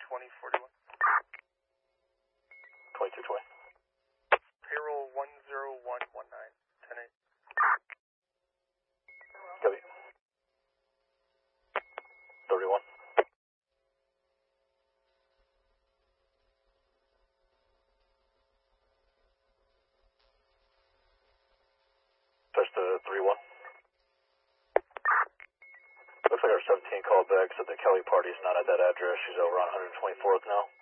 2041. 2220. Payroll 10119. 10-8. Copy. 31. Touch to 31. Looks like our 17 called back, said the Kelly party's not at that address. She's over on 124th now.